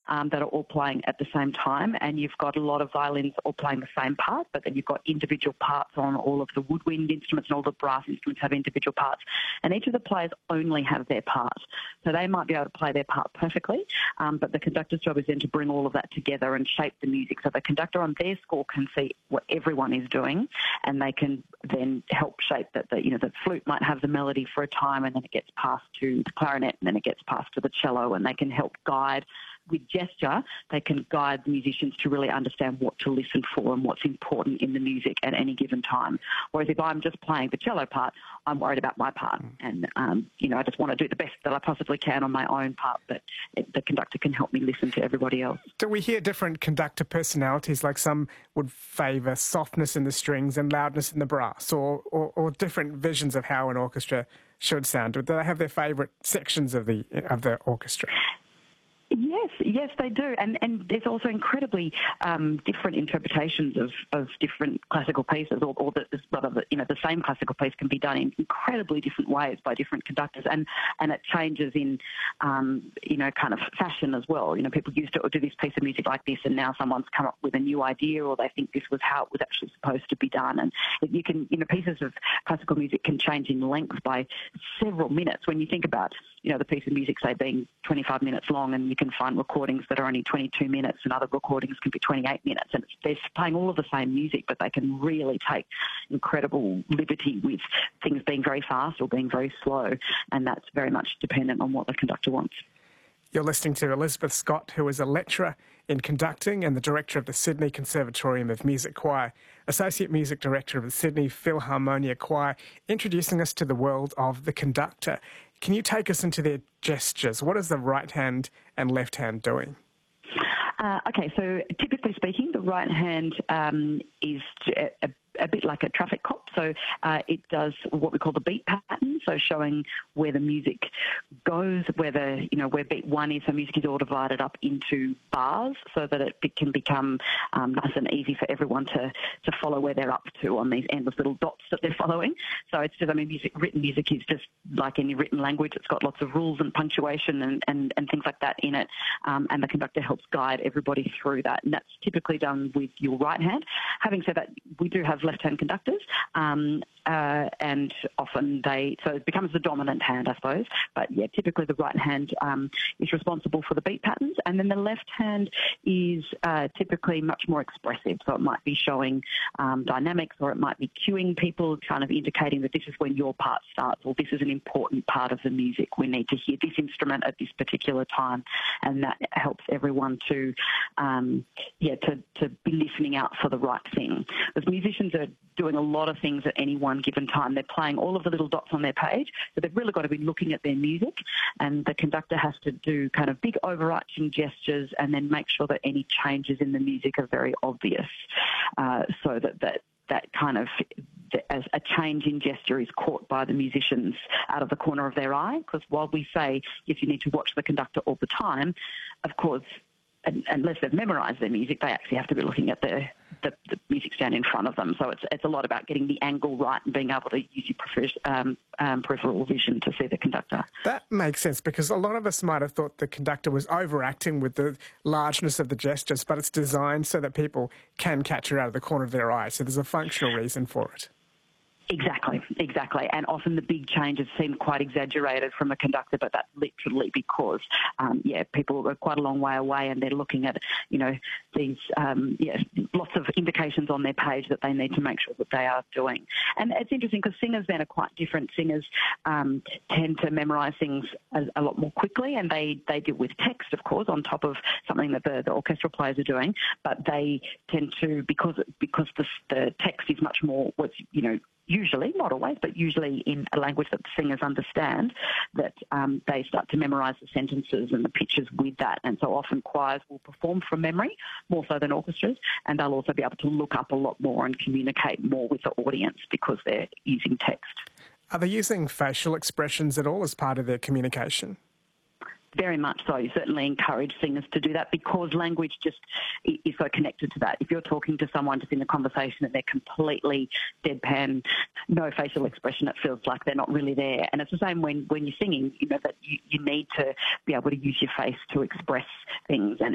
that are all playing at the same time, and you've got a lot of violins all playing the same part, but then you've got individual parts on all of the woodwind instruments, and all the brass instruments have individual parts, and each of the players only have their part. So they might be able to play their part perfectly, but the conductor's job is then to bring all of that together and shape the music. So the conductor on their score can see what everyone is doing, and they can then help shape that. The flute might have the melody for a time, and then it gets passed to the clarinet, and then it gets passed to the cello, and they can help guide. With gesture, they can guide the musicians to really understand what to listen for and what's important in the music at any given time. Whereas if I'm just playing the cello part, I'm worried about my part. And, I just want to do the best that I possibly can on my own part, but the conductor can help me listen to everybody else. Do we hear different conductor personalities, like some would favour softness in the strings and loudness in the brass, or different visions of how an orchestra should sound? Do they have their favourite sections of the orchestra? Yes, they do. And there's also incredibly different interpretations of different classical pieces, or the same classical piece can be done in incredibly different ways by different conductors, and it changes in, kind of fashion as well. People used to do this piece of music like this, and now someone's come up with a new idea, or they think this was how it was actually supposed to be done. And you can, pieces of classical music can change in length by several minutes. When you think about, the piece of music, say, being 25 minutes long, and you can find recordings that are only 22 minutes, and other recordings can be 28 minutes. And they're playing all of the same music, but they can really take incredible liberty with things being very fast or being very slow. And that's very much dependent on what the conductor wants. You're listening to Elizabeth Scott, who is a lecturer in conducting and the director of the Sydney Conservatorium of Music Choir, Associate Music Director of the Sydney Philharmonia Choir, introducing us to the world of the conductor. Can you take us into their gestures? What is the right hand and left hand doing? Okay, so typically speaking, the right hand is a bit like a traffic cop. So it does what we call the beat pattern, so showing where the music goes, where beat one is. So music is all divided up into bars so that it can become nice and easy for everyone to follow where they're up to on these endless little dots that they're following. So it's just, written music is just like any written language. It's got lots of rules and punctuation and things like that in it. And the conductor helps guide everybody through that. And that's typically done with your right hand. Having said that, we do have left-hand conductors, and often so it becomes the dominant hand, I suppose. But yeah, typically the right hand is responsible for the beat patterns, and then the left hand is typically much more expressive. So it might be showing dynamics, or it might be cueing people, kind of indicating that this is when your part starts, or this is an important part of the music. We need to hear this instrument at this particular time, and that helps everyone to be listening out for the right thing. As musicians are doing a lot of things at any one given time. They're playing all of the little dots on their page, so they've really got to be looking at their music, and the conductor has to do kind of big overarching gestures and then make sure that any changes in the music are very obvious, so that kind of as a change in gesture is caught by the musicians out of the corner of their eye. Because while we say, if you need to watch the conductor all the time, of course, unless they've memorised their music, they actually have to be looking at the music stand in front of them. So it's a lot about getting the angle right and being able to use your peripheral vision to see the conductor. That makes sense, because a lot of us might have thought the conductor was overacting with the largeness of the gestures, but it's designed so that people can catch it out of the corner of their eye. So there's a functional reason for it. Exactly. And often the big changes seem quite exaggerated from a conductor, but that's literally because, people are quite a long way away and they're looking at, these, lots of indications on their page that they need to make sure that they are doing. And it's interesting because singers then are quite different. Singers tend to memorise things a lot more quickly, and they deal with text, of course, on top of something that the orchestral players are doing, but they tend to, because the text is much more usually, not always, but usually in a language that the singers understand, that they start to memorise the sentences and the pitches with that. And so often choirs will perform from memory, more so than orchestras, and they'll also be able to look up a lot more and communicate more with the audience because they're using text. Are they using facial expressions at all as part of their communication? Very much so. You certainly encourage singers to do that because language just is so connected to that. If you're talking to someone just in a conversation and they're completely deadpan, no facial expression, it feels like they're not really there. And it's the same when you're singing, that you need to be able to use your face to express things.